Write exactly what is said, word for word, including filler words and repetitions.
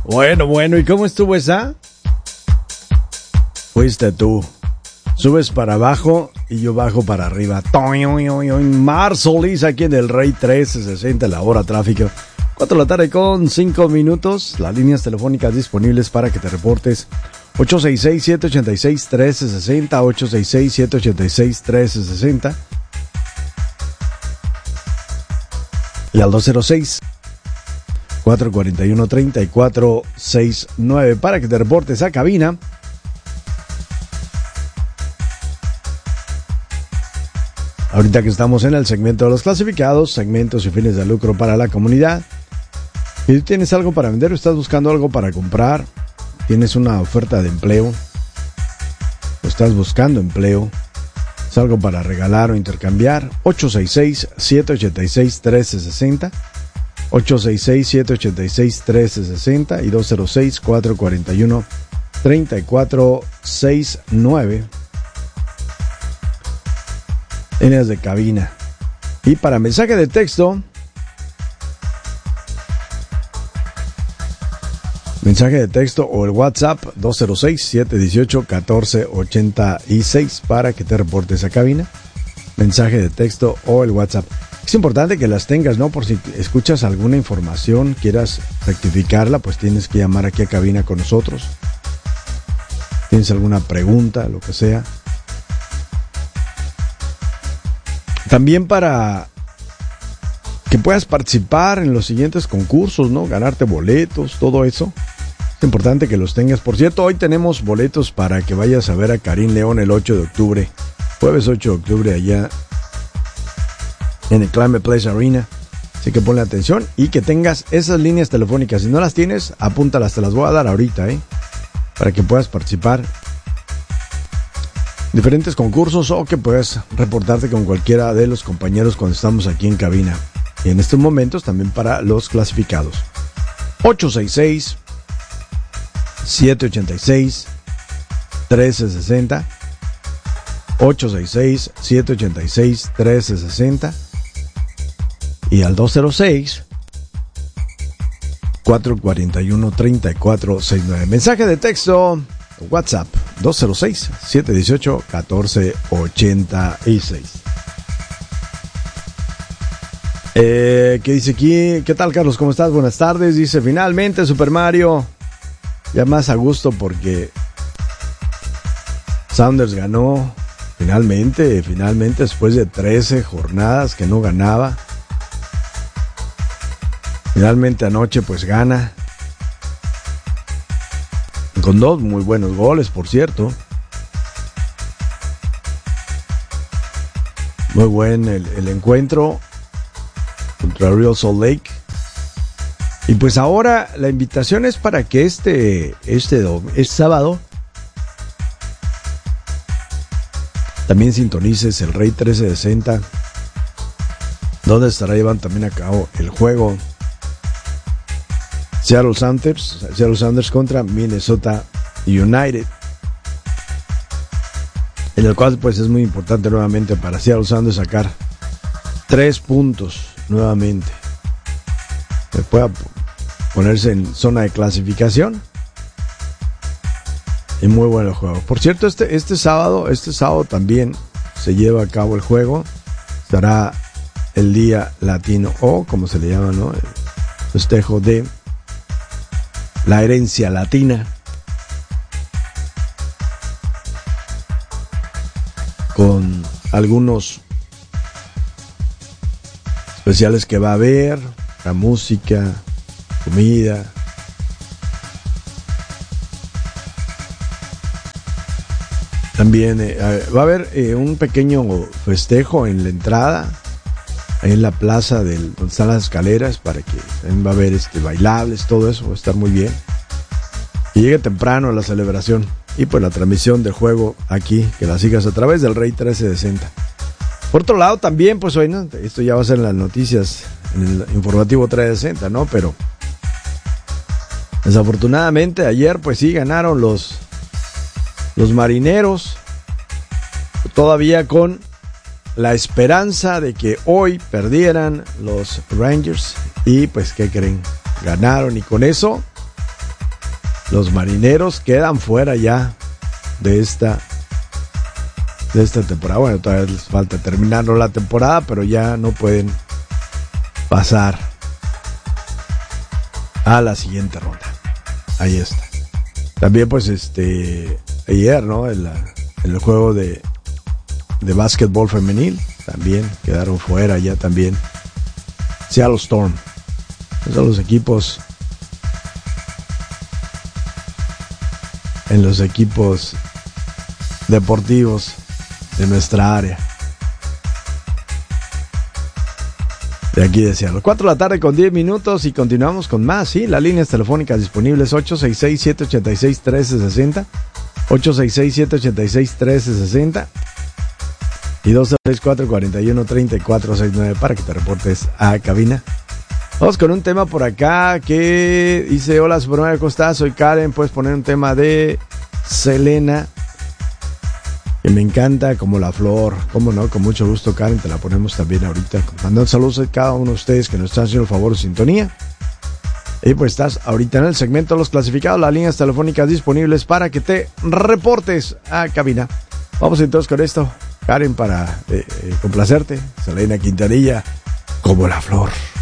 Bueno, bueno, ¿y cómo estuvo esa? Fuiste tú. Subes para abajo y yo bajo para arriba. Mar Solís aquí en el Rey trece sesenta, la hora tráfico. cuatro de la tarde con cinco minutos. Las líneas telefónicas disponibles para que te reportes. ocho seis seis, siete ocho seis, uno tres seis cero, ocho seis seis, siete ocho seis, uno tres seis cero. Y al dos cero seis, cuatro cuatro uno, tres cuatro seis nueve para que te reportes a cabina. Ahorita que estamos en el segmento de los clasificados, segmentos y fines de lucro para la comunidad. Si tú tienes algo para vender o estás buscando algo para comprar, tienes una oferta de empleo, o estás buscando empleo, es algo para regalar o intercambiar, ocho seis seis, siete ocho seis, uno tres seis cero, ocho seis seis, siete ocho seis, uno tres seis cero y dos cero seis, cuatro cuatro uno, tres cuatro seis nueve. Líneas de cabina. Y para mensaje de texto, mensaje de texto o el WhatsApp dos cero seis, siete uno ocho, uno cuatro ocho seis para que te reportes a cabina. Mensaje de texto o el WhatsApp. Es importante que las tengas, ¿no? Por si escuchas alguna información, quieras rectificarla, pues tienes que llamar aquí a cabina con nosotros. ¿Tienes alguna pregunta, lo que sea? También para que puedas participar en los siguientes concursos, ¿no? Ganarte boletos, todo eso. Es importante que los tengas. Por cierto, hoy tenemos boletos para que vayas a ver a Karim León el ocho de octubre. Jueves ocho de octubre allá en el Climate Place Arena. Así que ponle atención y que tengas esas líneas telefónicas. Si no las tienes, apúntalas, te las voy a dar ahorita, ¿eh? Para que puedas participar. Diferentes concursos o que puedas reportarte con cualquiera de los compañeros cuando estamos aquí en cabina. Y en estos momentos también para los clasificados. ocho seis seis, siete ocho seis, uno tres seis cero. ocho seis seis, siete ocho seis, uno tres seis cero. Y al dos cero seis, cuatro cuatro uno, tres cuatro seis nueve. Mensaje de texto. WhatsApp dos cero seis, siete uno ocho, uno cuatro ocho seis. Eh, ¿Qué dice aquí? ¿Qué tal, Carlos? ¿Cómo estás? Buenas tardes. Dice, finalmente Super Mario. Ya más a gusto porque Sounders ganó. Finalmente, finalmente, después de trece jornadas que no ganaba. Finalmente anoche pues gana. Con dos muy buenos goles, por cierto. Muy buen el, el encuentro contra Real Salt Lake. Y pues ahora la invitación es para que este, este, este sábado también sintonices el Rey trece sesenta, donde estará llevando también a cabo el juego Seattle Sounders, Seattle Sounders contra Minnesota United, en el cual pues es muy importante nuevamente para Seattle Sounders sacar tres puntos nuevamente, que pueda ponerse en zona de clasificación. Y muy bueno el juego. Por cierto, este, este sábado, este sábado también se lleva a cabo el juego. Estará el Día Latino, o como se le llama, ¿no? El festejo de la herencia latina, con algunos especiales que va a haber, la música, comida. También eh, va a haber eh, un pequeño festejo en la entrada, ahí en la plaza del, donde están las escaleras, para que también va a haber este, bailables, todo eso, va a estar muy bien. Y llegue temprano la celebración y pues la transmisión del juego aquí, que la sigas a través del Rey trece sesenta. Por otro lado también, pues hoy, ¿no? Esto ya va a ser en las noticias, en el informativo trece sesenta, ¿no? Pero desafortunadamente ayer pues sí ganaron los, los marineros, todavía con la esperanza de que hoy perdieran los Rangers. Y pues, ¿qué creen? Ganaron, y con eso Los Marineros quedan fuera ya de esta de esta temporada. Bueno, todavía les falta terminar la temporada, pero ya no pueden pasar a la siguiente ronda. Ahí está. También pues este ayer, ¿no? En, la, en el juego de de básquetbol femenil también quedaron fuera ya también Seattle Storm. Esos son los equipos en los equipos deportivos de nuestra área. De aquí decía, a las cuatro de la tarde con diez minutos y continuamos con más, ¿sí? Las líneas telefónicas disponibles ocho seis seis, siete ocho seis, uno tres seis cero, ocho seis seis, siete ocho seis, uno tres seis cero y dos seis cuatro, cuatro uno, tres cuatro seis nueve para que te reportes a cabina. Vamos con un tema por acá que dice, hola Superman, ¿cómo estás? Soy Karen, puedes poner un tema de Selena que me encanta, como La Flor. Cómo no, con mucho gusto, Karen, te la ponemos también ahorita. Mandando saludos a cada uno de ustedes que nos están haciendo el favor de sintonía. Y pues estás ahorita en el segmento de los clasificados, las líneas telefónicas disponibles para que te reportes a cabina. Vamos entonces con esto, Karen, para eh, eh, complacerte. Selena Quintanilla, como La Flor.